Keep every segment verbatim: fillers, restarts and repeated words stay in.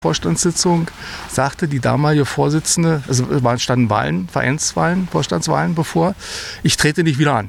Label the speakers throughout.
Speaker 1: Vorstandssitzung sagte die damalige Vorsitzende, also es standen Wahlen, Vereinswahlen, Vorstandswahlen bevor, ich trete nicht wieder an.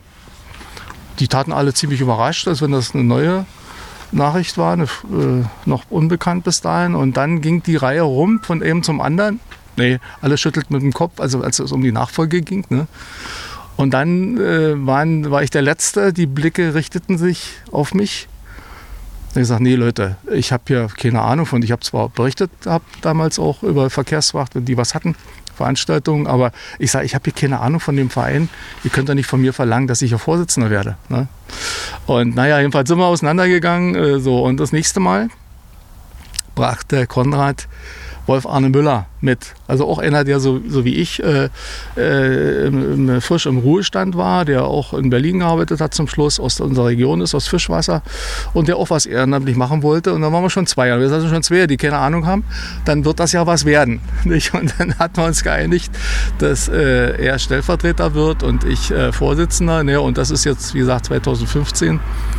Speaker 1: Die taten alle ziemlich überrascht, als wenn das eine neue Nachricht war, eine, äh, noch unbekannt bis dahin. Und dann ging die Reihe rum von einem zum anderen. Nee, alle schüttelten mit dem Kopf, also als es um die Nachfolge ging. Ne? Und dann äh, waren, war ich der Letzte, die Blicke richteten sich auf mich. Ich habe gesagt, nee Leute, ich habe hier keine Ahnung von, ich habe zwar berichtet hab damals auch über Verkehrswacht, die was hatten, Veranstaltungen, aber ich sage, ich habe hier keine Ahnung von dem Verein, ihr könnt doch nicht von mir verlangen, dass ich hier Vorsitzender werde. Ne? Und naja, jedenfalls sind wir auseinandergegangen, äh, so, und das nächste Mal brachte Konrad Wolf-Arne Müller mit. Also auch einer, der so, so wie ich äh, äh, im, im, frisch im Ruhestand war, der auch in Berlin gearbeitet hat zum Schluss, aus unserer Region ist, aus Fischwasser und der auch was ehrenamtlich machen wollte. Und dann waren wir schon zwei. Wir sind also schon zwei, die keine Ahnung haben. Dann wird das ja was werden. Nicht? Und dann hatten wir uns geeinigt, dass äh, er Stellvertreter wird und ich äh, Vorsitzender. Ne? Und das ist jetzt, wie gesagt, zweitausendfünfzehn.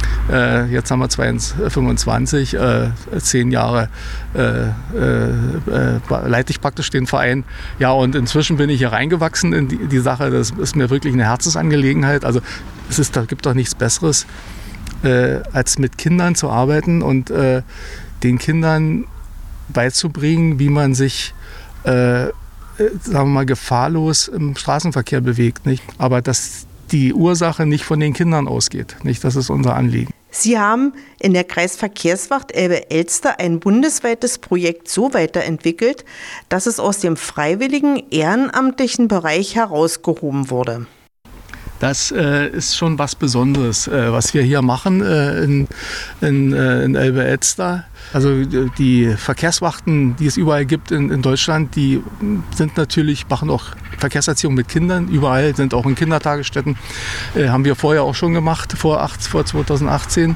Speaker 1: Äh, jetzt haben wir zweitausendfünfundzwanzig, äh, zehn Jahre äh, äh, äh, leite ich praktisch den Verein. Ja, und inzwischen bin ich hier reingewachsen in die, die Sache. Das ist mir wirklich eine Herzensangelegenheit. Also es ist, da gibt doch nichts Besseres, äh, als mit Kindern zu arbeiten und äh, den Kindern beizubringen, wie man sich äh, sagen wir mal, gefahrlos im Straßenverkehr bewegt. Nicht? Aber dass die Ursache nicht von den Kindern ausgeht. Nicht? Das ist unser Anliegen.
Speaker 2: Sie haben in der Kreisverkehrswacht Elbe-Elster ein bundesweites Projekt so weiterentwickelt, dass es aus dem freiwilligen, ehrenamtlichen Bereich herausgehoben wurde.
Speaker 1: Das äh, ist schon was Besonderes, äh, was wir hier machen äh, in, in, äh, in Elbe-Elster. Also die Verkehrswachten, die es überall gibt in, in Deutschland, die sind natürlich, machen auch Verkehrserziehung mit Kindern. Überall sind auch in Kindertagesstätten. Äh, haben wir vorher auch schon gemacht, vor, acht, vor zweitausendachtzehn.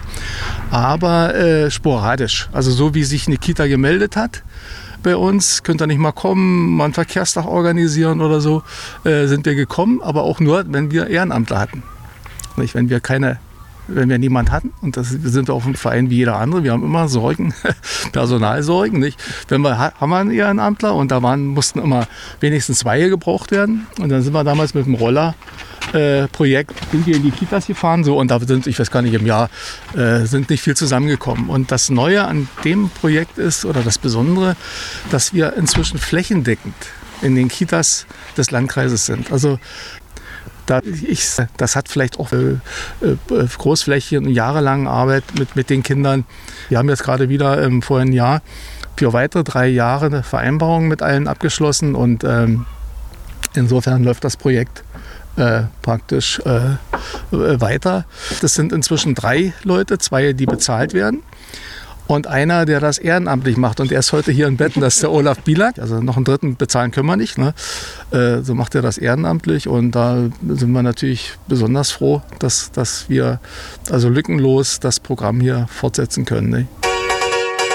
Speaker 1: Aber äh, sporadisch. Also so wie sich eine Kita gemeldet hat bei uns, könnt ihr nicht mal kommen, mal einen Verkehrstag organisieren oder so, äh, sind wir gekommen, aber auch nur, wenn wir Ehrenamtler hatten. Nicht, wenn wir keine, wenn wir niemand hatten, und das sind wir auch ein Verein wie jeder andere, wir haben immer Sorgen, Personalsorgen, nicht? Wenn wir, haben wir einen Ehrenamtler und da waren, mussten immer wenigstens zwei gebraucht werden und dann sind wir damals mit dem Roller Äh, Projekt sind wir in die Kitas gefahren, so, und da sind, ich weiß gar nicht, im Jahr äh, sind nicht viel zusammengekommen. Und das Neue an dem Projekt ist, oder das Besondere, dass wir inzwischen flächendeckend in den Kitas des Landkreises sind. Also da ich, das hat vielleicht auch äh, äh, Großflächen und jahrelange Arbeit mit, mit den Kindern. Wir haben jetzt gerade wieder im vorigen Jahr für weitere drei Jahre eine Vereinbarung mit allen abgeschlossen und ähm, insofern läuft das Projekt Äh, praktisch äh, weiter. Das sind inzwischen drei Leute, zwei, die bezahlt werden und einer, der das ehrenamtlich macht. Und er ist heute hier in Betten, das ist der Olaf Bielak. Also noch einen dritten bezahlen können wir nicht. Ne? Äh, so macht er das ehrenamtlich und da sind wir natürlich besonders froh, dass, dass wir also lückenlos das Programm hier fortsetzen können. Ne?